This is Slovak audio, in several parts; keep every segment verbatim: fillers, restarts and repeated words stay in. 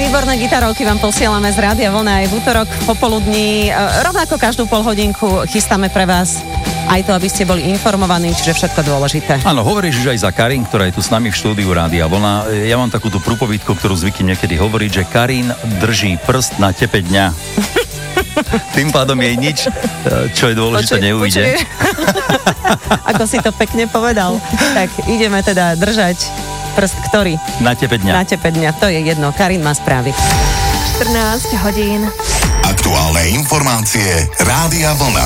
Výborné gitarovky vám posielame z Rádia Vlna aj v útorok popoludní. Rovnako každú pol hodinku chystáme pre vás aj to, aby ste boli informovaní, čiže všetko dôležité. Áno, hovoríš už aj za Karin, ktorá je tu s nami v štúdiu Rádia Vlna. Ja mám takúto prúpovidku, ktorú zvyknem niekedy hovoriť, že Karin drží prst na tepe dňa. Tým pádom jej nič, čo je dôležité, počuj, neujde. Počuj. Ako si to pekne povedal. Tak ideme teda držať prst, ktorý? Na tepe dňa. Na tepe dňa, to je jedno. Karin má správy. štrnásť hodín. Aktuálne informácie Rádia Vlna.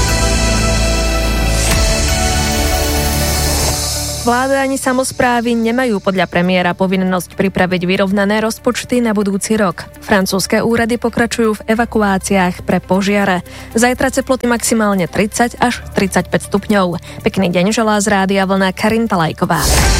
Vláda ani samosprávy nemajú podľa premiéra povinnosť pripraviť vyrovnané rozpočty na budúci rok. Francúzske úrady pokračujú v evakuáciách pre požiare. Zajtra teploty maximálne tridsať až tridsaťpäť stupňov. Pekný deň želá z Rádia Vlna Karin Talajková.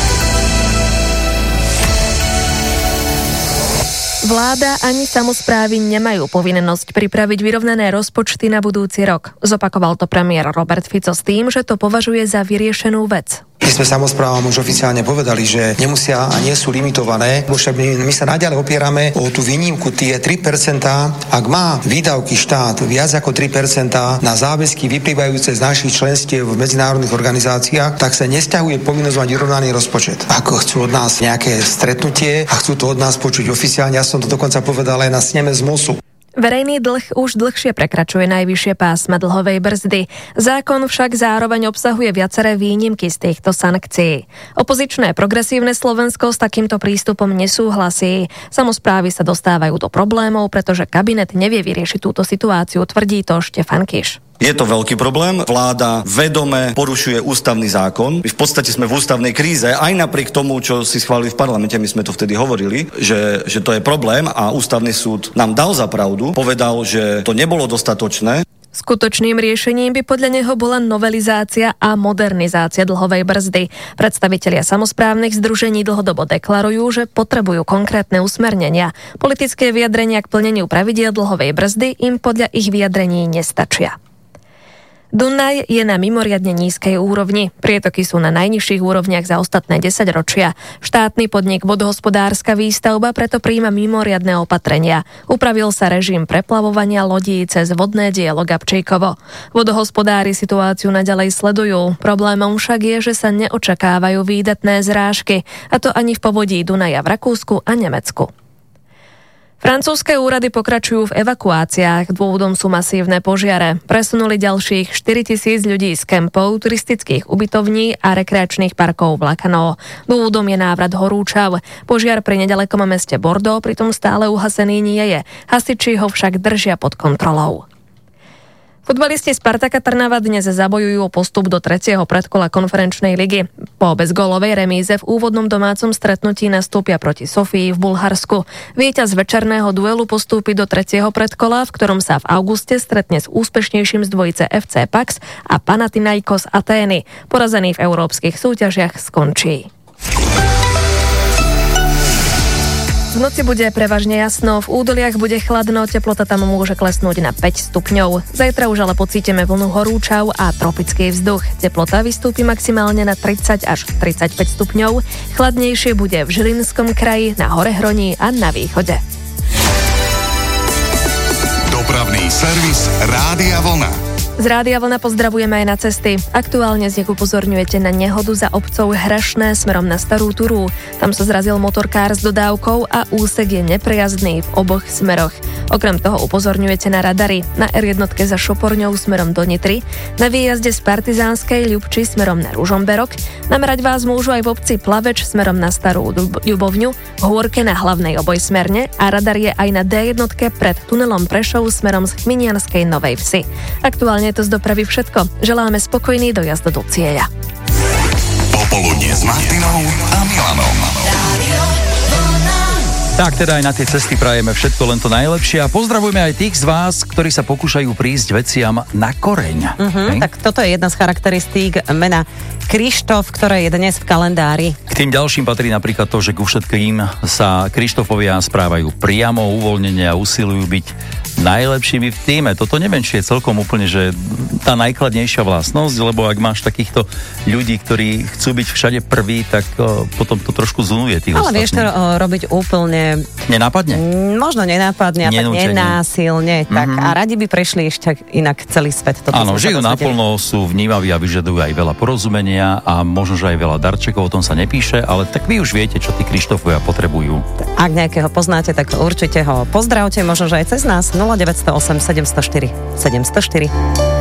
Vláda ani samosprávy nemajú povinnosť pripraviť vyrovnané rozpočty na budúci rok. Zopakoval to premiér Robert Fico s tým, že to považuje za vyriešenú vec. My sme samosprávam už oficiálne povedali, že nemusia a nie sú limitované, bo však my, my sa naďalej opierame o tú výnimku, tie tri percentá. Ak má výdavky štát viac ako tri percentá na záväzky vyplývajúce z našich členstiev v medzinárodných organizáciách, tak sa nesťahuje povinnosť mať vyrovnaný rozpočet. Ako chcú od nás nejaké stretnutie a chcú to od nás počuť oficiálne, ja som to dokonca povedal aj na sneme z MOSu. Verejný dlh už dlhšie prekračuje najvyššie pásma dlhovej brzdy. Zákon však zároveň obsahuje viaceré výnimky z týchto sankcií. Opozičné progresívne Slovensko s takýmto prístupom nesúhlasí. Samosprávy sa dostávajú do problémov, pretože kabinet nevie vyriešiť túto situáciu, tvrdí to Štefan Kiš. Je to veľký problém. Vláda vedome porušuje ústavný zákon. V podstate sme v ústavnej kríze, aj napriek tomu, čo si schválili v parlamente, my sme to vtedy hovorili, že, že to je problém a ústavný súd nám dal za pravdu, povedal, že to nebolo dostatočné. Skutočným riešením by podľa neho bola novelizácia a modernizácia dlhovej brzdy. Predstavitelia samosprávnych združení dlhodobo deklarujú, že potrebujú konkrétne usmernenia. Politické vyjadrenia k plneniu pravidiel dlhovej brzdy im podľa ich vyjadrení nestačia. Dunaj je na mimoriadne nízkej úrovni. Prietoky sú na najnižších úrovniach za ostatné desaťročia. Štátny podnik Vodohospodárska výstavba preto prijíma mimoriadne opatrenia. Upravil sa režim preplavovania lodí cez vodné dielo Gabčíkovo. Vodohospodári situáciu naďalej sledujú. Problémom však je, že sa neočakávajú výdatné zrážky, a to ani v povodí Dunaja v Rakúsku a Nemecku. Francúzske úrady pokračujú v evakuáciách, dôvodom sú masívne požiare. Presunuli ďalších štyritisíc ľudí z kempov, turistických ubytovní a rekreačných parkov v Lacanau. Dôvodom je návrat horúčav. Požiar pri nedalekom meste Bordeaux pritom stále uhasený nie je. Hasiči ho však držia pod kontrolou. Futbalisti Spartaka Trnava dnes zabojujú o postup do tretieho predkola konferenčnej ligy. Po bezgólovej remíze v úvodnom domácom stretnutí nastúpia proti Sofii v Bulharsku. Víťaz večerného duelu postúpi do tretieho predkola, v ktorom sa v auguste stretne s úspešnejším z dvojice ef cé Pax a Panathinaikos Atény. Porazený v európskych súťažiach skončí. V noci bude prevažne jasno, v údoliach bude chladno, teplota tam môže klesnúť na päť stupňov. Zajtra už ale pocítime vlnu horúčav a tropický vzduch. Teplota vystúpi maximálne na tridsať až tridsaťpäť stupňov. Chladnejšie bude v Žilinskom kraji, na Horehroní a na východe. Dopravný servis Rádia Vlna. Z Rádia Vlna pozdravujeme aj na cesty. Aktuálne z nich upozorňujete na nehodu za obcov Hrašné smerom na Starú Turú. Tam sa zrazil motorkár s dodávkou a úsek je neprejazdný v oboch smeroch. Okrem toho upozorňujete na radary, na er jedna za Šoporňou smerom do Nitry, na výjazde z Partizánskej Ľubči smerom na Ružomberok, namerať vás môžu aj v obci Plaveč smerom na Starú Ľubovňu, v Hôrke na hlavnej obojsmerne a radar je aj na dé jedna pred tunelom Prešov smerom z Chminianskej Novej Vsi. Aktuálne je to z dopravy všetko. Želáme spokojný dojazd do cieľa. Popoludne s Martinou a Milanom. Tak teda aj na tie cesty prajeme všetko len to najlepšie a pozdravujeme aj tých z vás, ktorí sa pokúšajú prísť veciam na koreň. Uh-huh, tak toto je jedna z charakteristík mena Krištof, ktoré je dnes v kalendári. K tým ďalším patrí napríklad to, že ku všetkým sa Krištofovia správajú priamo, uvoľnenie a usilujú byť najlepšími v tíme. Toto neviem, či je celkom úplne, že tá najkladnejšia vlastnosť, lebo ak máš takýchto ľudí, ktorí chcú byť všade prví, tak o, potom to trošku zunuje tých Ale ostatných. vieš to o, robiť úplne... Nenápadne? Možno nenápadne, a tak nenásilne. Tak, mm-hmm. A radi by prešli ešte inak celý svet. Toto Áno, žijú naplno, sú vnímaví a vyžadujú aj veľa porozumenia a možno, že aj veľa darčekov, o tom sa nepíše, ale tak vy už viete, čo tí Krištofovia potrebujú. Ak nejakého poznáte, tak určite ho pozdravte, možno, že aj cez nás nula deväť nula osem sedem nula štyri sedem nula štyri.